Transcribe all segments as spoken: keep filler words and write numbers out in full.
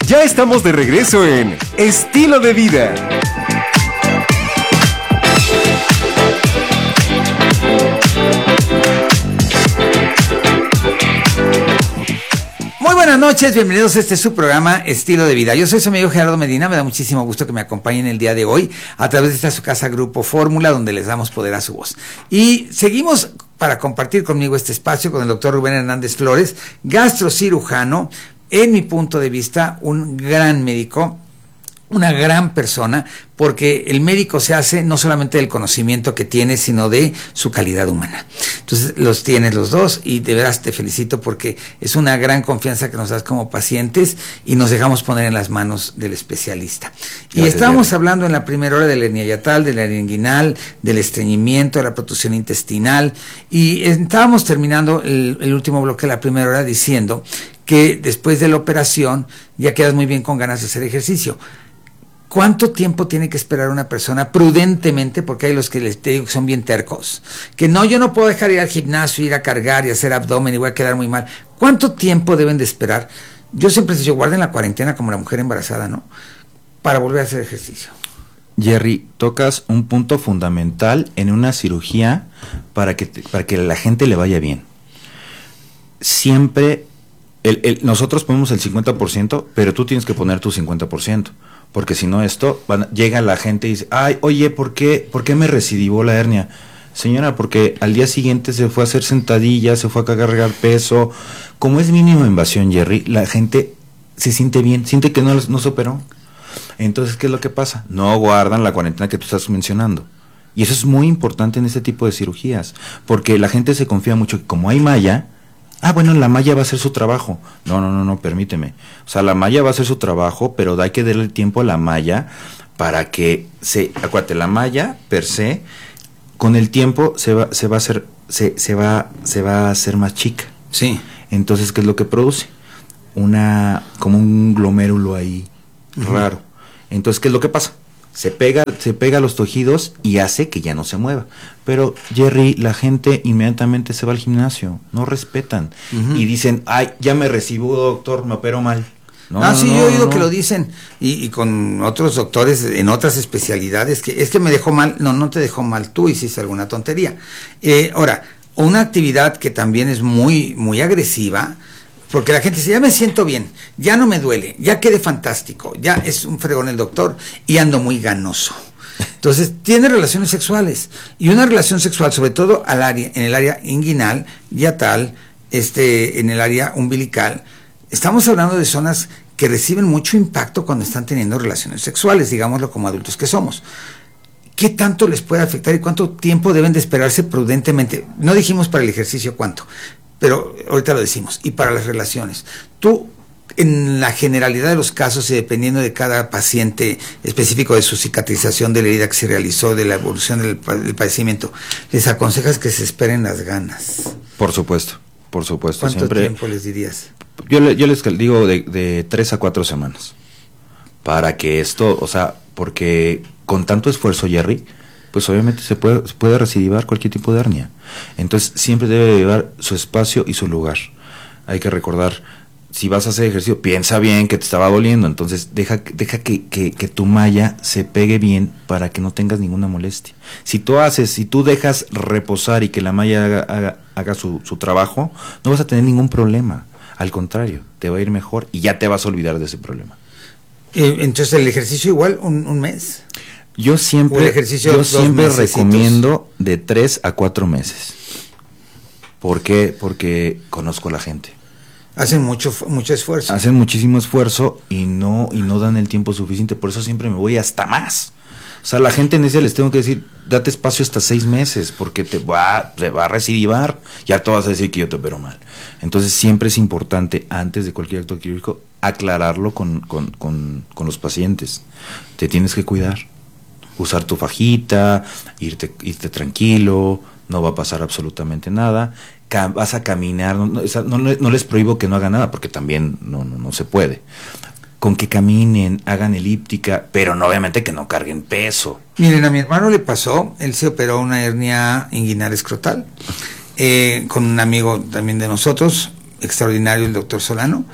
Ya estamos de regreso en Estilo de Vida. Muy buenas noches, bienvenidos a este su programa Estilo de Vida. Yo soy su amigo Gerardo Medina, me da muchísimo gusto que me acompañen el día de hoy a través de esta su casa Grupo Fórmula, donde les damos poder a su voz. Y seguimos para compartir conmigo este espacio con el doctor Rubén Hernández Flores, gastrocirujano, en mi punto de vista, un gran médico, una gran persona, porque el médico se hace no solamente del conocimiento que tiene, sino de su calidad humana. Entonces los tienes los dos y de veras te felicito porque es una gran confianza que nos das como pacientes y nos dejamos poner en las manos del especialista. Gracias, y estábamos hablando en la primera hora de la hernia hiatal, de la hernia inguinal, del estreñimiento, de la protrusión intestinal, y estábamos terminando el, el último bloque de la primera hora diciendo que después de la operación ya quedas muy bien con ganas de hacer ejercicio. ¿Cuánto tiempo tiene que esperar una persona prudentemente? Porque hay los que les te digo que son bien tercos. Que no, yo no puedo dejar ir al gimnasio, ir a cargar y hacer abdomen y voy a quedar muy mal. ¿Cuánto tiempo deben de esperar? Yo siempre les digo, guarden la cuarentena como la mujer embarazada, ¿no? Para volver a hacer ejercicio. Jerry, tocas un punto fundamental en una cirugía para que, te, para que la gente le vaya bien. Siempre, el, el, nosotros ponemos el cincuenta por ciento, pero tú tienes que poner tu cincuenta por ciento. Porque si no esto, van, llega la gente y dice, ay, oye, ¿por qué, ¿por qué me recidivó la hernia? Señora, porque al día siguiente se fue a hacer sentadillas, se fue a cargar peso. Como es mínima invasión, Jerry, la gente se siente bien, siente que no, no se operó. Entonces, ¿qué es lo que pasa? No guardan la cuarentena que tú estás mencionando. Y eso es muy importante en este tipo de cirugías, porque la gente se confía mucho que como hay malla, ah, bueno, la malla va a hacer su trabajo. No, no, no, no, permíteme. O sea, la malla va a hacer su trabajo, pero hay que darle tiempo a la malla para que se, acuérdate, la malla per se, con el tiempo se va, se va a hacer, se, se va, se va a hacer más chica. Sí. Entonces, ¿qué es lo que produce? Una, como un glomérulo ahí, uh-huh, raro. Entonces, ¿qué es lo que pasa? Se pega, se pega a los tejidos y hace que ya no se mueva. Pero, Jerry, la gente inmediatamente se va al gimnasio, no respetan. Uh-huh. Y dicen, ay, ya me recibió, doctor, me operó mal. No, ah, no, sí, no, yo he oído no. que lo dicen, y, y con otros doctores en otras especialidades, que es que me dejó mal. No, no te dejó mal, tú hiciste alguna tontería. Eh, ahora, una actividad que también es muy, muy agresiva, porque la gente dice, ya me siento bien, ya no me duele, ya quedé fantástico, ya es un fregón el doctor y ando muy ganoso. Entonces, tiene relaciones sexuales, y una relación sexual, sobre todo al área, en el área inguinal, hiatal, este, en el área umbilical. Estamos hablando de zonas que reciben mucho impacto cuando están teniendo relaciones sexuales, digámoslo como adultos que somos. ¿Qué tanto les puede afectar y cuánto tiempo deben de esperarse prudentemente? No dijimos para el ejercicio cuánto, pero ahorita lo decimos. Y para las relaciones, tú, en la generalidad de los casos y dependiendo de cada paciente específico de su cicatrización de la herida que se realizó, de la evolución del, del padecimiento, les aconsejas que se esperen las ganas. Por supuesto, por supuesto. ¿Cuánto siempre, tiempo les dirías? Yo, le, yo les digo de, de tres a cuatro semanas. Para que esto, o sea, porque con tanto esfuerzo, Jerry, pues obviamente se puede, se puede recidivar cualquier tipo de hernia. Entonces siempre debe llevar su espacio y su lugar. Hay que recordar, si vas a hacer ejercicio, piensa bien que te estaba doliendo, entonces deja, deja que, que, que tu malla se pegue bien para que no tengas ninguna molestia. Si tú haces, si tú dejas reposar y que la malla haga, haga, haga su, su trabajo, no vas a tener ningún problema. Al contrario, te va a ir mejor y ya te vas a olvidar de ese problema. Eh, entonces el ejercicio igual, un, un mes. Yo siempre, yo siempre recomiendo de tres a cuatro meses. ¿Por qué? Porque conozco a la gente. Hacen mucho mucho esfuerzo. Hacen muchísimo esfuerzo y no y no dan el tiempo suficiente. Por eso siempre me voy hasta más. O sea, la gente en ese les tengo que decir, date espacio hasta seis meses porque te va, te va a recidivar. Ya tú vas a decir que yo te opero mal. Entonces siempre es importante, antes de cualquier acto quirúrgico, aclararlo con, con, con, con los pacientes. Te tienes que cuidar. Usar tu fajita, irte, irte tranquilo, no va a pasar absolutamente nada. Ca- vas a caminar, no, no, no, no les prohíbo que no hagan nada, porque también no, no, no se puede. Con que caminen, hagan elíptica, pero no, obviamente que no carguen peso. Miren, a mi hermano le pasó, él se operó una hernia inguinal escrotal, eh, con un amigo también de nosotros, extraordinario, el doctor Solano,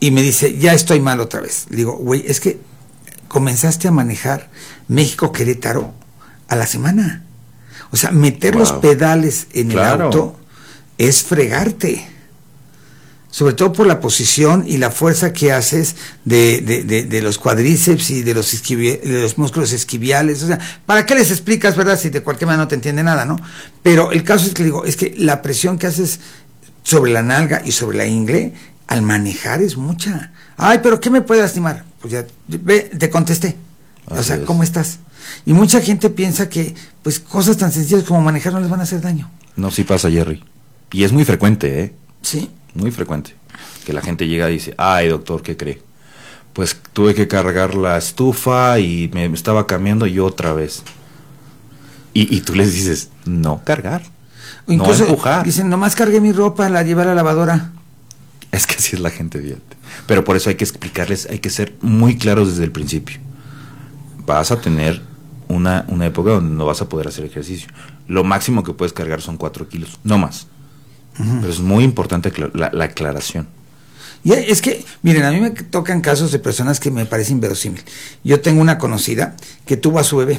y me dice, ya estoy mal otra vez. Le digo, güey, es que comenzaste a manejar México-Querétaro a la semana. O sea, meter wow. los pedales en claro. el auto es fregarte. Sobre todo por la posición y la fuerza que haces de, de, de, de los cuádriceps y de los, isquivi- de los músculos isquiviales. O sea, ¿para qué les explicas, verdad? Si de cualquier manera no te entiende nada, ¿no? Pero el caso es que digo, es que la presión que haces sobre la nalga y sobre la ingle al manejar es mucha. Ay, pero ¿qué me puede lastimar? Pues ya, ve, te contesté. Así o sea, es. ¿Cómo estás? Y mucha gente piensa que, pues, cosas tan sencillas como manejar no les van a hacer daño. No, sí pasa, Jerry. Y es muy frecuente, ¿eh? Sí. Muy frecuente. Que la gente llega y dice, ay, doctor, ¿qué cree? Pues tuve que cargar la estufa y me estaba cambiando y otra vez. Y, y tú les dices, no cargar, o incluso no empujar. Dicen, nomás cargué mi ropa, la llevé a la lavadora. Es que así es la gente, fíjate. Pero por eso hay que explicarles, hay que ser muy claros desde el principio. Vas a tener una, una época donde no vas a poder hacer ejercicio. Lo máximo que puedes cargar son cuatro kilos, no más. Uh-huh. Pero es muy importante la, la aclaración. Y es que, miren, a mí me tocan casos de personas que me parecen inverosímil. Yo tengo una conocida que tuvo a su bebé.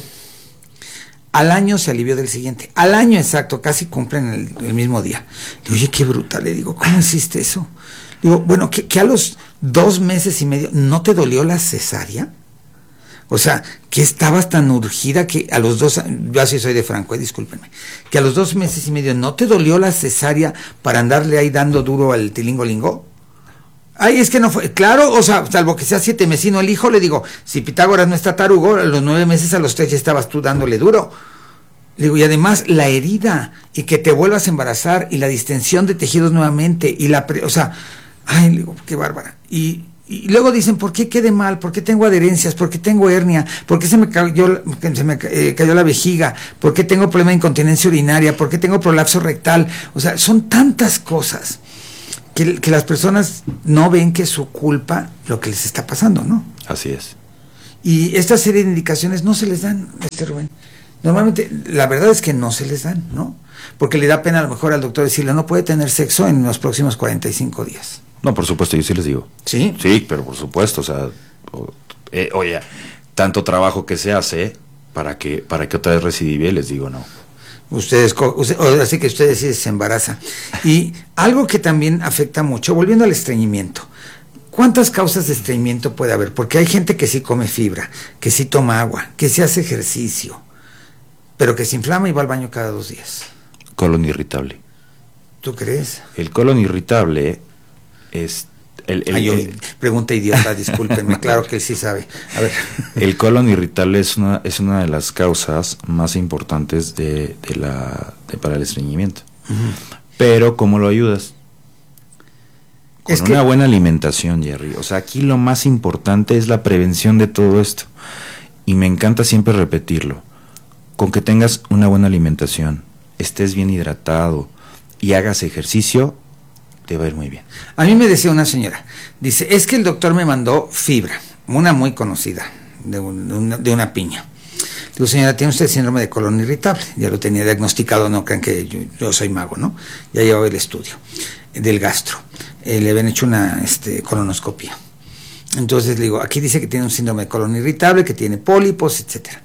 Al año se alivió del siguiente. Al año exacto, casi cumplen el, el mismo día. Le digo, oye, qué brutal. Le digo, ¿cómo hiciste eso? Le digo, bueno, que, que a los dos meses y medio, ¿no te dolió la cesárea? O sea, que estabas tan urgida que a los dos, yo así soy de Franco, eh, discúlpenme, que a los dos meses y medio, ¿no te dolió la cesárea para andarle ahí dando duro al tilingo-lingo? Ay, es que no fue, claro, o sea, salvo que sea siete mesino el hijo, le digo, si Pitágoras no está tarugo, a los nueve meses, a los tres ya estabas tú dándole duro. Le digo, y además la herida, y que te vuelvas a embarazar, y la distensión de tejidos nuevamente, y la, pre, o sea, ay, le digo, qué bárbara. Y, y luego dicen, ¿por qué quedé mal? ¿Por qué tengo adherencias? ¿Por qué tengo hernia? ¿Por qué se me cayó, se me, eh, cayó la vejiga? ¿Por qué tengo problema de incontinencia urinaria? ¿Por qué tengo prolapso rectal? O sea, son tantas cosas que, que las personas no ven que es su culpa lo que les está pasando, ¿no? Así es. Y esta serie de indicaciones no se les dan, este Rubén. Normalmente, la verdad es que no se les dan, ¿no? Porque le da pena a lo mejor al doctor decirle, no puede tener sexo en los próximos cuarenta y cinco días. No, por supuesto, yo sí les digo. ¿Sí? Sí, pero por supuesto, o sea, o, eh, oye, tanto trabajo que se hace para que para que otra vez recidive, les digo no. Ustedes, usted, así que usted decide, se embaraza. Y algo que también afecta mucho, volviendo al estreñimiento, ¿cuántas causas de estreñimiento puede haber? Porque hay gente que sí come fibra, que sí toma agua, que sí hace ejercicio, pero que se inflama y va al baño cada dos días. Colon irritable. ¿Tú crees? El colon irritable es... El, el, Ay, yo, el, pregunta idiota, discúlpenme, claro que él sí sabe. A ver. El colon irritable es una, es una de las causas más importantes de, de la, de, para el estreñimiento. Uh-huh. Pero, ¿cómo lo ayudas? Con es una que... buena alimentación, Jerry. O sea, aquí lo más importante es la prevención de todo esto. Y me encanta siempre repetirlo. Con que tengas una buena alimentación, estés bien hidratado y hagas ejercicio, te va a ir muy bien. A mí me decía una señora, dice, es que el doctor me mandó fibra, una muy conocida, de, un, de, una, de una piña. Digo, señora, tiene usted síndrome de colon irritable, ya lo tenía diagnosticado, no crean que yo, yo soy mago, ¿no? Ya llevaba el estudio del gastro, eh, le habían hecho una este, colonoscopia. Entonces le digo, aquí dice que tiene un síndrome de colon irritable, que tiene pólipos, etcétera.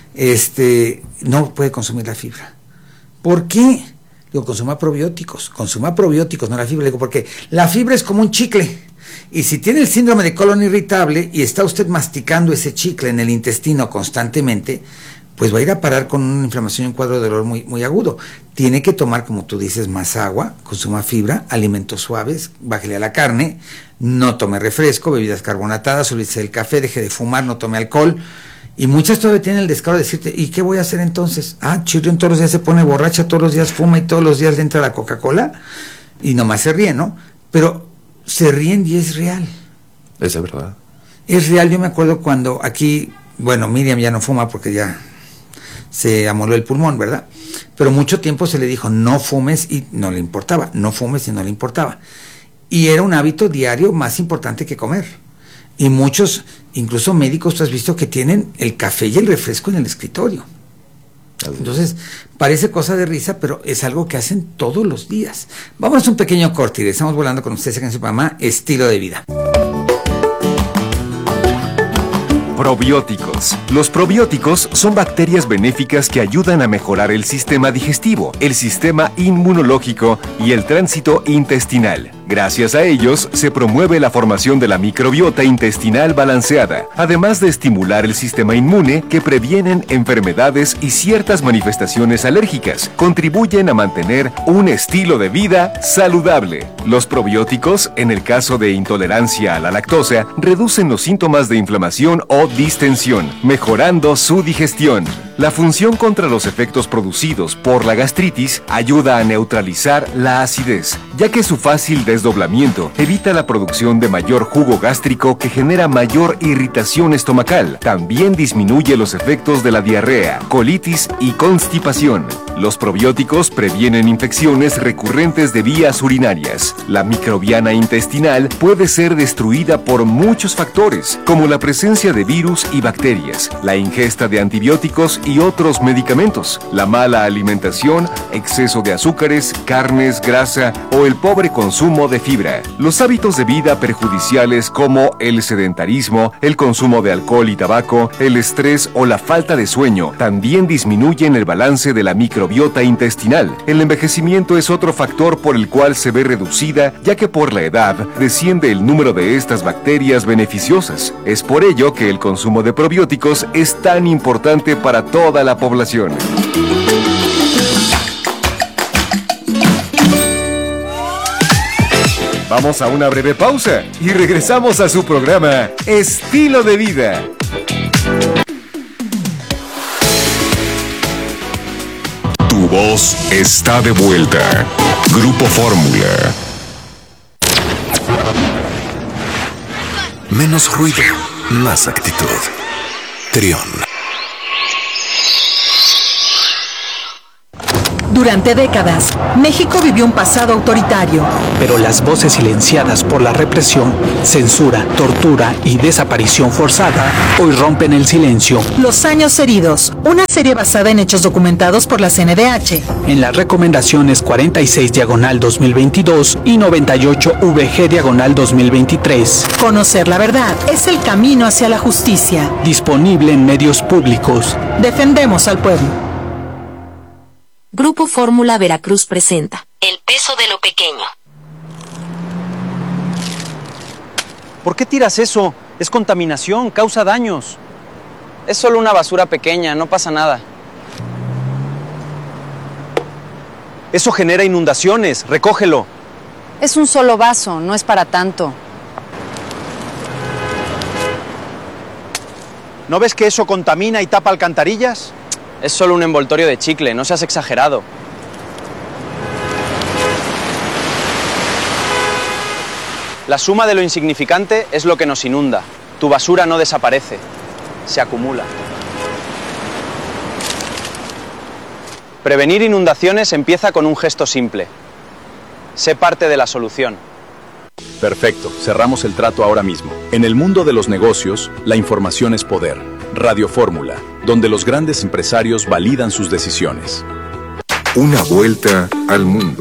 Este, no puede consumir la fibra. ¿Por qué? Digo, consuma probióticos, consuma probióticos, no la fibra. Digo, porque la fibra es como un chicle. Y si tiene el síndrome de colon irritable y está usted masticando ese chicle en el intestino constantemente, pues va a ir a parar con una inflamación y un cuadro de dolor muy, muy agudo. Tiene que tomar, como tú dices, más agua, consuma fibra, alimentos suaves, bájele a la carne, no tome refresco, bebidas carbonatadas, olvídese del café, deje de fumar, no tome alcohol. Y muchas todavía tienen el descaro de decirte, ¿y qué voy a hacer entonces? Ah, Chirrión todos los días se pone borracha, todos los días fuma y todos los días le entra la Coca-Cola. Y nomás se ríen, ¿no? Pero se ríen y es real. Es de verdad. Es real. Yo me acuerdo cuando aquí, bueno, Miriam ya no fuma porque ya se amoló el pulmón, ¿verdad? Pero mucho tiempo se le dijo, no fumes, y no le importaba. No fumes y no le importaba. Y era un hábito diario más importante que comer. Y muchos, incluso médicos, tú has visto que tienen el café y el refresco en el escritorio. Entonces, parece cosa de risa, pero es algo que hacen todos los días. Vamos a un pequeño corte y estamos volando con ustedes acá en su programa Estilo de Vida. Probióticos. Los probióticos son bacterias benéficas que ayudan a mejorar el sistema digestivo, el sistema inmunológico y el tránsito intestinal. Gracias a ellos, se promueve la formación de la microbiota intestinal balanceada, además de estimular el sistema inmune que previenen enfermedades y ciertas manifestaciones alérgicas. Contribuyen a mantener un estilo de vida saludable. Los probióticos, en el caso de intolerancia a la lactosa, reducen los síntomas de inflamación o distensión, mejorando su digestión. La función contra los efectos producidos por la gastritis ayuda a neutralizar la acidez, ya que su fácil desdoblamiento evita la producción de mayor jugo gástrico que genera mayor irritación estomacal. También disminuye los efectos de la diarrea, colitis y constipación. Los probióticos previenen infecciones recurrentes de vías urinarias. La microbiana intestinal puede ser destruida por muchos factores, como la presencia de virus y bacterias, la ingesta de antibióticos y otros medicamentos, la mala alimentación, exceso de azúcares, carnes, grasa o el pobre consumo de fibra. Los hábitos de vida perjudiciales como el sedentarismo, el consumo de alcohol y tabaco, el estrés o la falta de sueño también disminuyen el balance de la microbiota intestinal. El envejecimiento es otro factor por el cual se ve reducida, ya que por la edad desciende el número de estas bacterias beneficiosas. Es por ello que el consumo de probióticos es tan importante para toda la población. Vamos a una breve pausa y regresamos a su programa Estilo de Vida. Tu voz está de vuelta. Grupo Fórmula. Menos ruido, más actitud. Trión. Durante décadas, México vivió un pasado autoritario. Pero las voces silenciadas por la represión, censura, tortura y desaparición forzada hoy rompen el silencio. Los años heridos, una serie basada en hechos documentados por la C N D H. En las recomendaciones cuarenta y seis diagonal dos mil veintidós y noventa y ocho V G diagonal dos mil veintitrés. Conocer la verdad es el camino hacia la justicia. Disponible en medios públicos. Defendemos al pueblo. Grupo Fórmula Veracruz presenta El peso de lo pequeño. ¿Por qué tiras eso? Es contaminación, causa daños. Es solo una basura pequeña, no pasa nada. Eso genera inundaciones, recógelo. Es un solo vaso, no es para tanto. ¿No ves que eso contamina y tapa alcantarillas? Es solo un envoltorio de chicle, no seas exagerado. La suma de lo insignificante es lo que nos inunda. Tu basura no desaparece, se acumula. Prevenir inundaciones empieza con un gesto simple. Sé parte de la solución. Perfecto, cerramos el trato ahora mismo. En el mundo de los negocios, la información es poder. Radio Fórmula, donde los grandes empresarios validan sus decisiones. Una vuelta al mundo.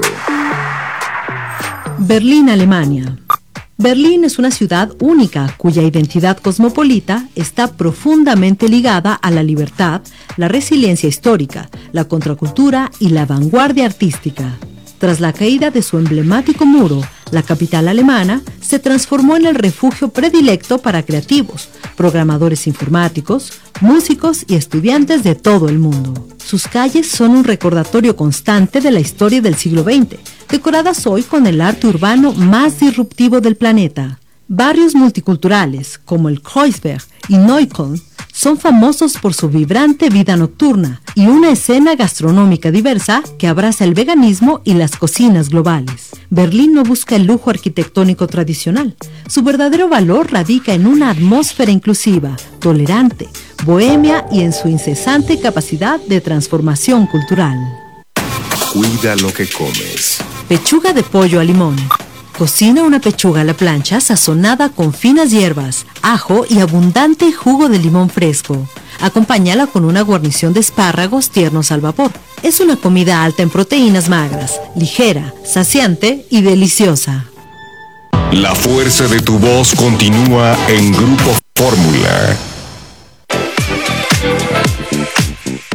Berlín, Alemania. Berlín es una ciudad única cuya identidad cosmopolita está profundamente ligada a la libertad, la resiliencia histórica, la contracultura y la vanguardia artística. Tras la caída de su emblemático muro, la capital alemana se transformó en el refugio predilecto para creativos, programadores informáticos, músicos y estudiantes de todo el mundo. Sus calles son un recordatorio constante de la historia del siglo veinte, decoradas hoy con el arte urbano más disruptivo del planeta. Barrios multiculturales como el Kreuzberg y Neukölln son famosos por su vibrante vida nocturna y una escena gastronómica diversa que abraza el veganismo y las cocinas globales. Berlín no busca el lujo arquitectónico tradicional. Su verdadero valor radica en una atmósfera inclusiva, tolerante, bohemia y en su incesante capacidad de transformación cultural. Cuida lo que comes. Pechuga de pollo a limón. Cocina una pechuga a la plancha sazonada con finas hierbas, ajo y abundante jugo de limón fresco. Acompáñala con una guarnición de espárragos tiernos al vapor. Es una comida alta en proteínas magras, ligera, saciante y deliciosa. La fuerza de tu voz continúa en Grupo Fórmula.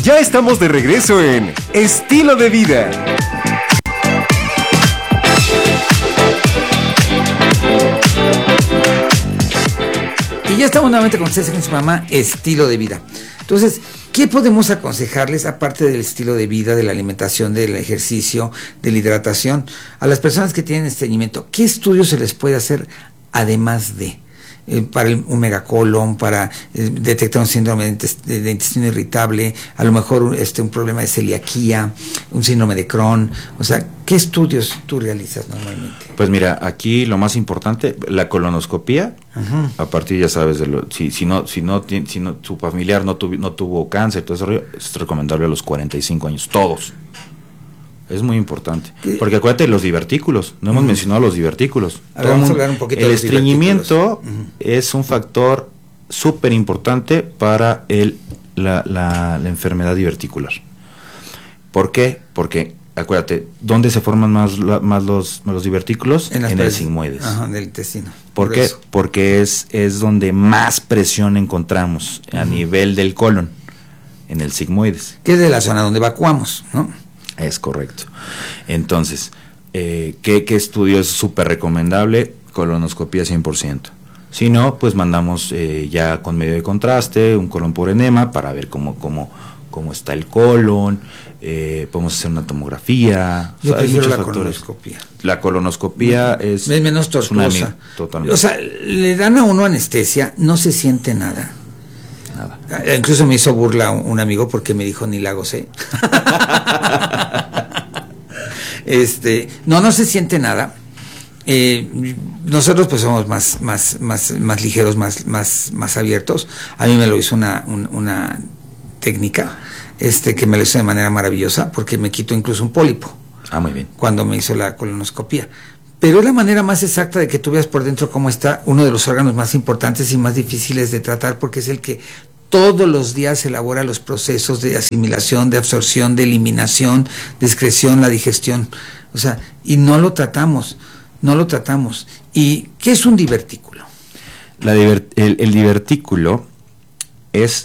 Ya estamos de regreso en Estilo de Vida. Y ya estamos nuevamente con ustedes en su programa Estilo de Vida. Entonces, ¿qué podemos aconsejarles aparte del estilo de vida, de la alimentación, del ejercicio, de la hidratación, a las personas que tienen estreñimiento? ¿Qué estudios se les puede hacer además de? Eh, para el, un megacolon, para eh, detectar un síndrome de, intest de, de intestino irritable, a lo mejor este, un problema de celiaquía, un síndrome de Crohn. O sea, ¿qué estudios tú realizas normalmente? Pues mira, aquí lo más importante, la colonoscopía. Uh-huh. A partir, ya sabes, de lo, si, si no si no si no su familiar no, tuvi, no tuvo cáncer, todo eso, es recomendable a los cuarenta y cinco años, todos. Es muy importante. Porque acuérdate de los divertículos. No hemos uh-huh. mencionado los divertículos. A ver, vamos a hablar un poquito el de los estreñimiento uh-huh. es un factor súper importante para el, la, la, la enfermedad diverticular. ¿Por qué? Porque, acuérdate, ¿dónde se forman más, la, más los, los divertículos? En, en el sigmoides. Ajá, del intestino. ¿Por, ¿Por qué? Eso. Porque es, es donde más presión encontramos uh-huh. a nivel del colon, en el sigmoides. Que es de la zona donde evacuamos, ¿no? Es correcto. Entonces, eh, ¿qué, qué estudio es súper recomendable? Colonoscopía cien por ciento. Si no, pues mandamos eh, ya con medio de contraste, un colon por enema, para ver cómo, cómo, cómo está el colon. Eh, podemos hacer una tomografía. Yo o sea, hay muchos la factores. Colonoscopía. La colonoscopía no, es, es menos tortuosa. Totalmente. O sea, le dan a uno anestesia, no se siente nada. Nada. Incluso me hizo burla un, un amigo porque me dijo ni la gocé. este, no, no se siente nada. Eh, nosotros pues somos más, más, más, más ligeros, más, más, más abiertos. A mí me lo hizo una, un, una técnica, este, que me lo hizo de manera maravillosa, porque me quitó incluso un pólipo. Ah, muy bien. Cuando me hizo la colonoscopía. Pero es la manera más exacta de que tú veas por dentro cómo está uno de los órganos más importantes y más difíciles de tratar, porque es el que todos los días elabora los procesos de asimilación, de absorción, de eliminación, de excreción, la digestión. O sea, y no lo tratamos, no lo tratamos. ¿Y qué es un divertículo? La diver, el, el divertículo es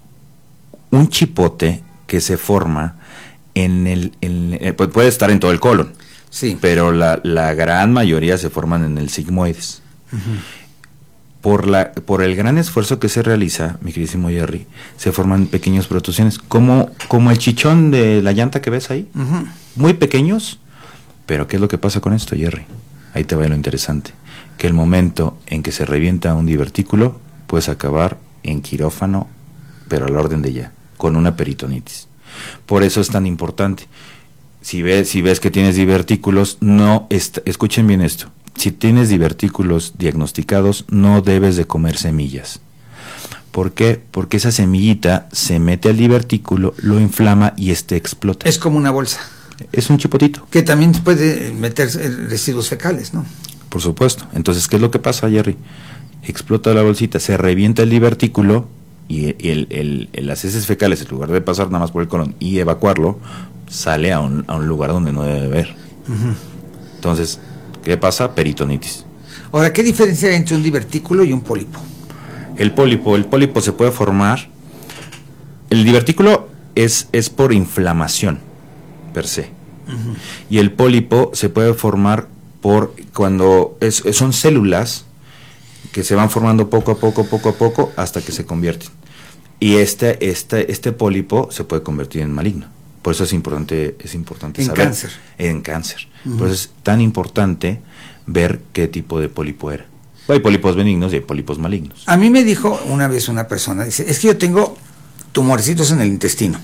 un chipote que se forma en el, en, eh, puede estar en todo el colon. Sí. Pero la, la gran mayoría se forman en el sigmoides. Uh-huh. Por, la, por el gran esfuerzo que se realiza, mi queridísimo Jerry, se forman pequeñas protrusiones, como, como el chichón de la llanta que ves ahí, uh-huh. muy pequeños. Pero ¿qué es lo que pasa con esto, Jerry? Ahí te va lo interesante, que el momento en que se revienta un divertículo, puedes acabar en quirófano, pero al orden de ya, con una peritonitis. Por eso es tan importante. Si ves, si ves que tienes divertículos, no est- escuchen bien esto. Si tienes divertículos diagnosticados, no debes de comer semillas. ¿Por qué? Porque esa semillita se mete al divertículo, lo inflama y este explota. Es como una bolsa. Es un chipotito. Que también puede meter residuos fecales, ¿no? Por supuesto. Entonces, ¿qué es lo que pasa, Jerry? Explota la bolsita, se revienta el divertículo y el, el, el, el, las heces fecales, en lugar de pasar nada más por el colon y evacuarlo, sale a un, a un lugar donde no debe haber. Uh-huh. Entonces, ¿qué pasa? Peritonitis. Ahora, ¿qué diferencia hay entre un divertículo y un pólipo? El pólipo, el pólipo se puede formar. El divertículo es, es por inflamación, per se. Uh-huh. Y el pólipo se puede formar por cuando es, son células que se van formando poco a poco, poco a poco, hasta que se convierten. Y este, este, este pólipo se puede convertir en maligno. Por eso es importante, es importante en saber. Cáncer. En cáncer. Uh-huh. Por eso es tan importante ver qué tipo de pólipo era. Hay pólipos benignos y hay pólipos malignos. A mí me dijo una vez una persona, dice, es que yo tengo tumorcitos en el intestino.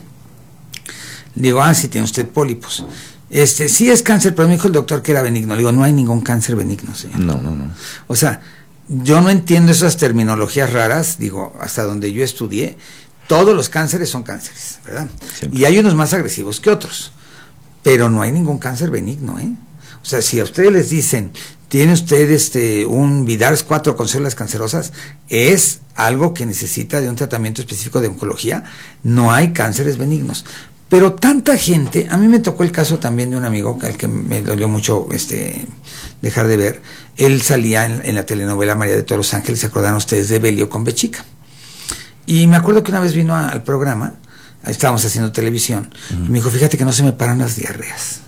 Digo, ah, sí tiene usted pólipos. Este, sí es cáncer, pero me dijo el doctor que era benigno. Le digo, no hay ningún cáncer benigno, señor. No, no, no. O sea, yo no entiendo esas terminologías raras, digo, hasta donde yo estudié. Todos los cánceres son cánceres, ¿verdad? Siempre. Y hay unos más agresivos que otros, pero no hay ningún cáncer benigno, ¿eh? O sea, si a ustedes les dicen, tiene usted este un VIDARS cuatro con células cancerosas, es algo que necesita de un tratamiento específico de oncología, no hay cánceres benignos. Pero tanta gente, a mí me tocó el caso también de un amigo al que me dolió mucho este dejar de ver. Él salía en, en la telenovela María de todos los Ángeles, ¿se acordan ustedes de Belio con Bechica? Y me acuerdo que una vez vino a, al programa estábamos haciendo televisión, uh-huh. y me dijo, fíjate que no se me paran las diarreas.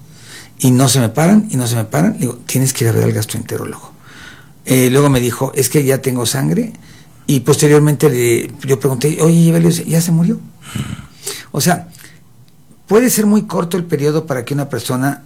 Y no se me paran, y no se me paran. Le digo, tienes que ir a ver al gastroenterólogo. Eh, luego me dijo, es que ya tengo sangre. Y posteriormente le, yo pregunté, oye, Evelio, ¿ya se murió? O sea, puede ser muy corto el periodo para que una persona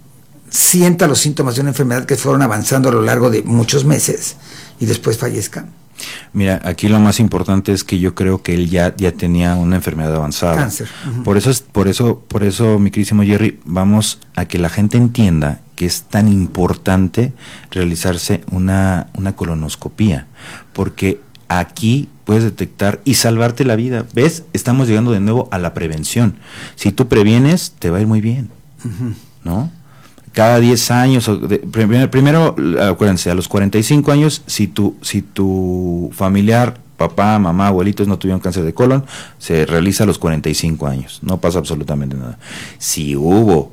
sienta los síntomas de una enfermedad que fueron avanzando a lo largo de muchos meses y después fallezca. Mira, aquí lo más importante es que yo creo que él ya, ya tenía una enfermedad avanzada. Cáncer. Uh-huh. Por eso, es, por eso, por eso, mi queridísimo Jerry, vamos a que la gente entienda que es tan importante realizarse una, una colonoscopía, porque aquí puedes detectar y salvarte la vida. ¿Ves? Estamos llegando de nuevo a la prevención. Si tú previenes, te va a ir muy bien, uh-huh. ¿no? Cada diez años, de, primero, primero, acuérdense, a los cuarenta y cinco años, si tu, si tu familiar, papá, mamá, abuelitos no tuvieron cáncer de colon, se realiza a los cuarenta y cinco años, no pasa absolutamente nada. Si hubo,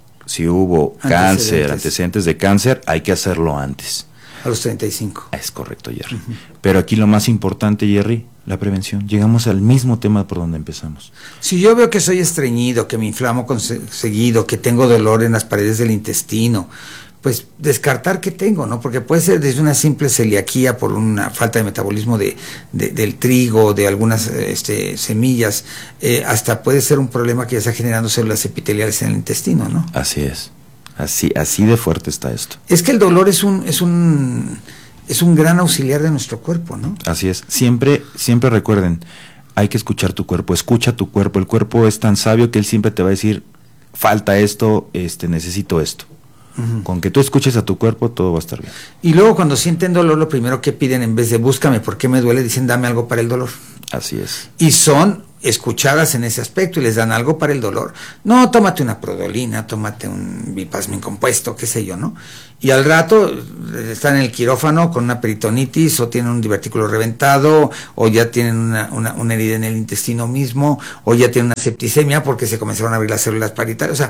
si hubo antecedentes. cáncer, antecedentes de cáncer, hay que hacerlo antes. A los treinta y cinco. Es correcto, Jerry. Uh-huh. Pero aquí lo más importante, Jerry, la prevención. Llegamos al mismo tema por donde empezamos. Si yo veo que soy estreñido, que me inflamo con se- seguido, que tengo dolor en las paredes del intestino, pues descartar que tengo, ¿no? Porque puede ser desde una simple celiaquía por una falta de metabolismo de, de del trigo, de algunas este, semillas, eh, hasta puede ser un problema que ya está generando células epiteliales en el intestino, ¿no? Así es. Así, así de fuerte está esto. Es que el dolor es un, es un, es un gran auxiliar de nuestro cuerpo, ¿no? Así es. Siempre, siempre recuerden, hay que escuchar tu cuerpo, escucha tu cuerpo. El cuerpo es tan sabio que él siempre te va a decir, falta esto, este, necesito esto. Uh-huh. Con que tú escuches a tu cuerpo, todo va a estar bien. Y luego cuando sienten dolor, lo primero que piden, en vez de búscame por qué me duele, dicen dame algo para el dolor. Así es. Y son escuchadas en ese aspecto y les dan algo para el dolor. No, tómate una prodolina, tómate un Bipasmin compuesto, qué sé yo, ¿no? Y al rato están en el quirófano con una peritonitis o tienen un divertículo reventado o ya tienen una, una, una herida en el intestino mismo o ya tienen una septicemia porque se comenzaron a abrir las células parietales. O sea,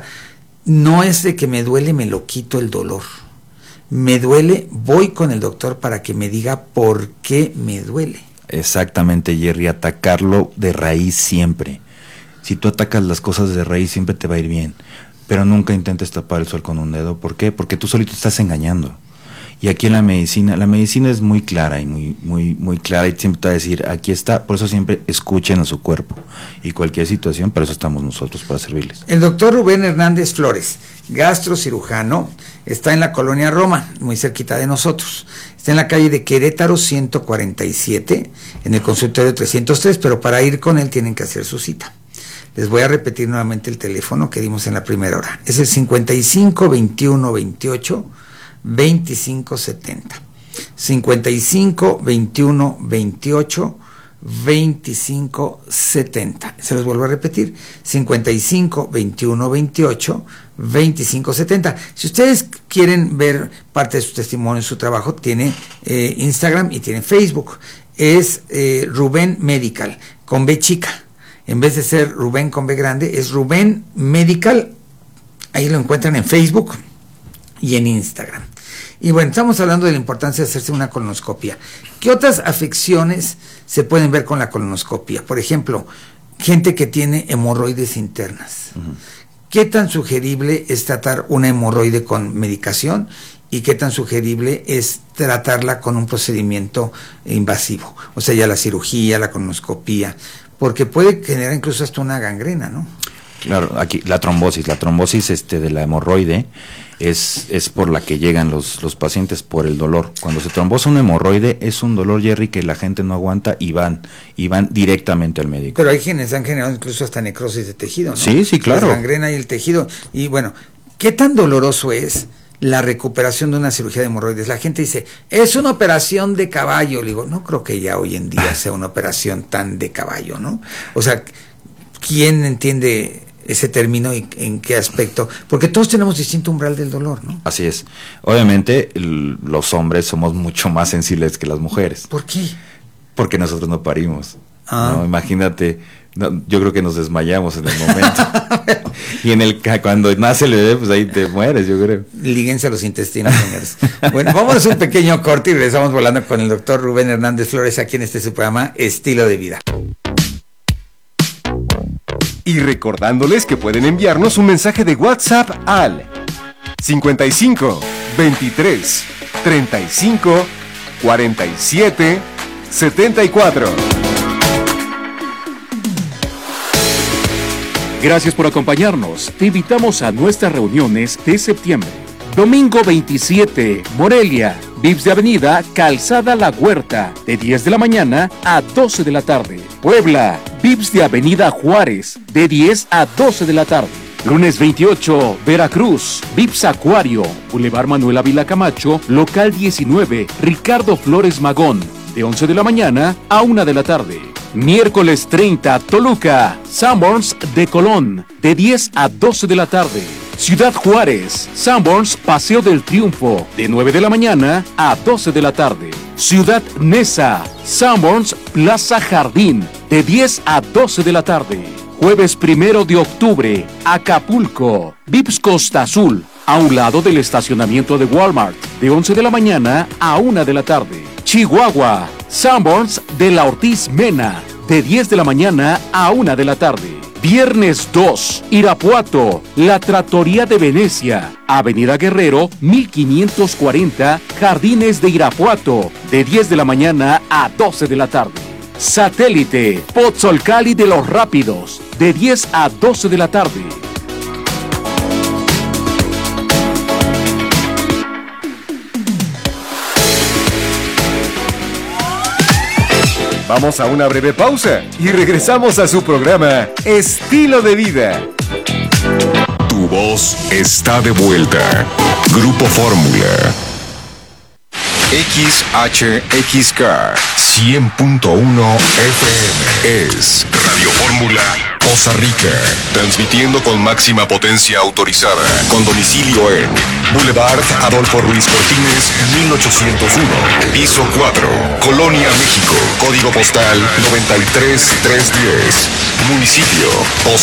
no es de que me duele, me lo quito el dolor. Me duele, voy con el doctor para que me diga por qué me duele. Exactamente, Jerry, atacarlo de raíz siempre. Si tú atacas las cosas de raíz, siempre te va a ir bien. Pero nunca intentes tapar el sol con un dedo. ¿Por qué? Porque tú solito estás engañando. Y aquí en la medicina, la medicina es muy clara y muy, muy, muy clara y siempre te va a decir, aquí está, por eso siempre escuchen a su cuerpo. Y cualquier situación, para eso estamos nosotros, para servirles. El doctor Rubén Hernández Flores, gastrocirujano, está en la colonia Roma, muy cerquita de nosotros. Está en la calle de Querétaro ciento cuarenta y siete, en el consultorio trescientos tres, pero para ir con él tienen que hacer su cita. Les voy a repetir nuevamente el teléfono que dimos en la primera hora. Es el cincuenta y cinco veintiuno veintiocho veinticinco setenta. cincuenta y cinco veintiuno veintiocho veinticinco setenta. Se los vuelvo a repetir, cincuenta y cinco veintiuno veintiocho veinticinco setenta. Si ustedes quieren ver parte de su testimonio, su trabajo, tiene eh, Instagram y tiene Facebook. Es eh, Rubén Medical, con B chica. En vez de ser Rubén con B grande, es Rubén Medical. Ahí lo encuentran en Facebook y en Instagram. Y bueno, estamos hablando de la importancia de hacerse una colonoscopia. ¿Qué otras afecciones se pueden ver con la colonoscopia? Por ejemplo, gente que tiene hemorroides internas. Uh-huh. ¿Qué tan sugerible es tratar una hemorroide con medicación y qué tan sugerible es tratarla con un procedimiento invasivo? O sea, ya la cirugía, la colonoscopia, porque puede generar incluso hasta una gangrena, ¿no? Claro, aquí la trombosis, la trombosis este de la hemorroide es, es por la que llegan los, los pacientes por el dolor. Cuando se trombosa un hemorroide es un dolor, Jerry, que la gente no aguanta y van, y van directamente al médico. Pero hay quienes han generado incluso hasta necrosis de tejido, ¿no? Sí, sí, claro. La gangrena y el tejido. Y bueno, ¿qué tan doloroso es la recuperación de una cirugía de hemorroides? La gente dice, es una operación de caballo. Le digo, no creo que ya hoy en día sea una operación tan de caballo, ¿no? O sea, ¿quién entiende ese término y en qué aspecto? Porque todos tenemos distinto umbral del dolor, ¿no? Así es. Obviamente el, los hombres somos mucho más sensibles que las mujeres. ¿Por qué? Porque nosotros no parimos. Ah. ¿no? Imagínate, no, yo creo que nos desmayamos en el momento. Y en el cuando nace el bebé, pues ahí te mueres, yo creo. Líguense a los intestinos, señores. Bueno, vamos a un pequeño corte y regresamos volando con el doctor Rubén Hernández Flores aquí en este su programa Estilo de Vida. Y recordándoles que pueden enviarnos un mensaje de WhatsApp al cincuenta y cinco, veintitrés, treinta y cinco, cuarenta y siete, setenta y cuatro. Gracias por acompañarnos. Te invitamos a nuestras reuniones de septiembre. Domingo veintisiete, Morelia, V I P S de Avenida, Calzada La Huerta, de diez de la mañana a doce de la tarde. Puebla, V I P S de Avenida Juárez, de diez a doce de la tarde. Lunes veintiocho, Veracruz, V I P S Acuario, Boulevard Manuel Ávila Camacho, local diecinueve, Ricardo Flores Magón, de once de la mañana a una de la tarde. Miércoles treinta, Toluca, Sanborns de Colón, de diez a doce de la tarde. Ciudad Juárez, Sanborns Paseo del Triunfo, de nueve de la mañana a doce de la tarde. Ciudad Neza, Sanborns Plaza Jardín, de diez a doce de la tarde. Jueves primero de octubre, Acapulco, V I P S Costa Azul, a un lado del estacionamiento de Walmart, de once de la mañana a una de la tarde. Chihuahua, Sanborns de la Ortiz Mena, de diez de la mañana a una de la tarde. Viernes dos, Irapuato, La Trattoria de Venecia, Avenida Guerrero, mil quinientos cuarenta, Jardines de Irapuato, de diez de la mañana a doce de la tarde. Satélite, Pozzolcali de los Rápidos, de diez a doce de la tarde. Vamos a una breve pausa y regresamos a su programa Estilo de Vida. Tu voz está de vuelta. Grupo Fórmula. X H X K cien punto uno F M es Radio Fórmula Poza Rica, transmitiendo con máxima potencia autorizada, con domicilio en Boulevard Adolfo Ruiz Cortines, mil ochocientos uno, piso cuatro, Colonia, México, código postal noventa y tres mil trescientos diez, municipio Poza